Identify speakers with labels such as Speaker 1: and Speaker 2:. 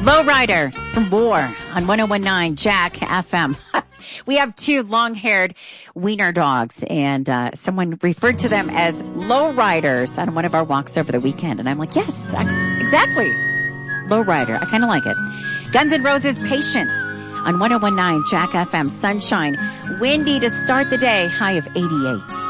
Speaker 1: Lowrider from War on 1019 Jack FM. We have two long-haired wiener dogs, and someone referred to them as lowriders on one of our walks over the weekend. And I'm like, yes, exactly. Lowrider. I kind of like it. Guns N' Roses, Patience on 1019 Jack FM. Sunshine. Windy to start the day. High of 88.